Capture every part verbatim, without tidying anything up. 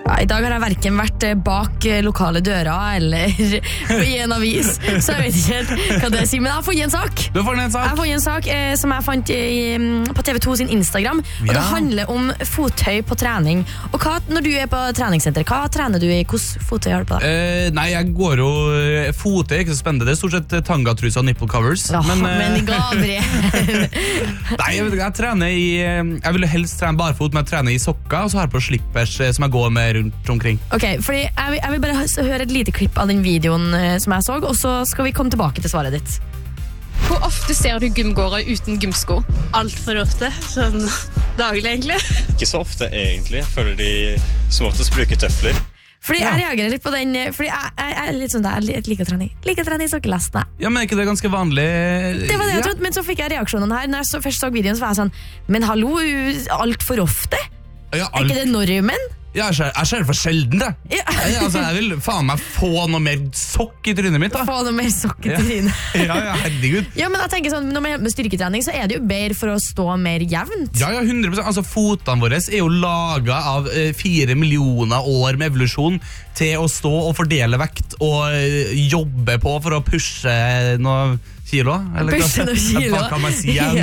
Ja, I dag har jeg hverken vært bak lokale dører eller i en avis, så jeg vet ikke helt hva det sier, men jeg har fått en sak. Du har fått en sak? Jeg har fått en sak eh, som jeg fant i, på T V to sin Instagram, og ja. Det handler om fottøy på trening. Og hva, når du er på treningssenter, hva trener du i? Hvordan fottøy har du på deg? Eh, nei, jeg går jo fottøy, ikke så spennende. Det er stort sett tangatruser og nipple covers. Ja, men, men eh, Gabriel. Nei, jeg, jeg trener i Jeg vil helst trene barfot, men jeg trener i sokker, og så har jeg på slippers som jeg går med rundt omkring. Ok, fordi jeg vil, jeg vil bare høre et lite klipp av den videoen eh, som jeg så, og så skal vi komme tilbake til svaret ditt. Hvor ofte ser du gymgåere uten gymsko? Alt for ofte, sånn daglig egentlig. Ikke så ofte egentlig, jeg føler de som oftest bruker tøfler. Fordi jeg reagerer litt på den, fordi jeg, jeg, jeg er litt sånn der, jeg liker å trene i. Liker å trene i sokkelasten. Ja, men er ikke det ganske vanlig? Det var det jeg ja. trodde, men så fikk jeg reaksjonene her. Når jeg så, først så videoen, så var jeg sånn, men hallo, alt for ofte? Ja, alt. Er ikke det normen? Ja, jeg ser, jeg ser det for sjelden det. Ja. Jeg, altså, jeg vil faen meg få noe mer sokk i trynet mitt da. Få noe mer sokk i trynet. Ja, ja, herregud. Ja, men jeg tenker sånn, når man gjør med styrketrening, så er det jo bedre for å stå mer jevnt. Ja, ja, hundre prosent. Altså, fotene våre er jo laget av eh, fire millioner år med evolusjon til å stå og fordele vekt og eh, jobbe på for å pushe noe kilo, eller pushe noe kilo. Hva kan man si igjen?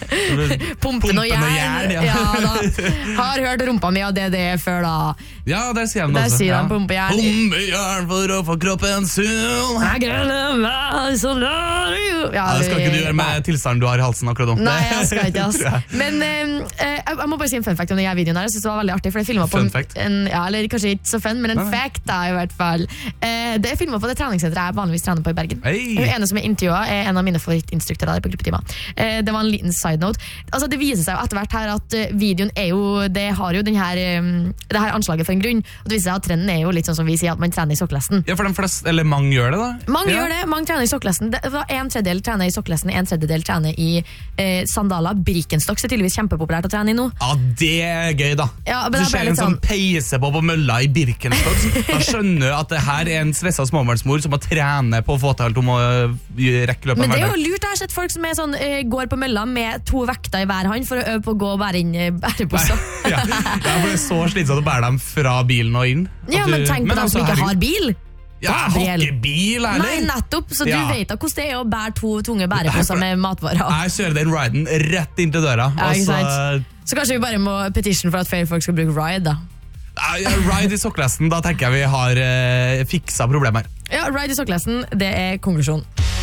Pumpe noe jern. Ja. Ja, da. Har hørt rumpa mi av det det er før da. Ja, der sier de det der også. sier Ja. de pumpe jern. Pumpe jern for å få kroppen sunn. Jeg grønner meg så lær du. Ja, det skal ikke du gjøre med tilstanden du har i halsen akkurat nå. Nei, jeg skal ikke, ass. Men eh, jeg, jeg må bare si en fun fact om denne videoen her. Jeg synes det var veldig artig, for det er filmet på Fun en, fact? en, ja, eller kanskje ikke så fun, men en Nei, nei. fact da, i hvert fall. Eh, det er filmet på det treningssenteret jeg vanligvis trener på i Bergen. Hey. Hun ene som er intervjuet er en av mine favorittinstruktører der på gruppetimer. Eh, det var en liten side note. Altså, det viser seg jo etter hvert her at uh, videoen er jo, det har jo den her, um, det her anslaget for en grunn, og det viser seg at trenden er jo litt sånn som vi sier, at man trener i sokkelesten. Ja, for de fleste, eller mange gjør det da. Mange ja. gjør det, mange trener i sokkelesten. Det var en tredjedel trener i sokkelesten, en tredjedel trener i eh, sandaler. Birkenstocks er tydeligvis kjempepopulært å trene i nå. Ja, det er gøy da. Ja, men du da ble ser jeg en litt sånn sånn- peise på på mølla i Birkenstocks. Da skjønner du at det her er en stresset småbarnsmor som må trene på å få til alt om å rekke løpet Men av det er jo hverdag. lurt, jeg har sett folk som er sånn, eh, går på mølla med to vekter i hver hånd for å øve på å gå og bære inn eh, bæreposer. Ja, ja, for det er så slitsomt å bære dem fra bilen og inn. At Ja, men du- tenk på dem altså, som ikke herregud. har bil. Ja, jeg har Gabriel. ikke bil, Nei, eller? nettopp, så du Ja. vet da hvordan det er å bære to tunge bæreposer med matvarer. Jeg kjører den riden rett inn til døra. Ja, ikke og så- sant? Så kanskje vi bare må petition for at flere folk skal bruke ride da. Ja, ride i sokkelesten, da tenker jeg vi har uh, fiksa problemer. Ja, ride i sokkelesten, det er konklusjonen.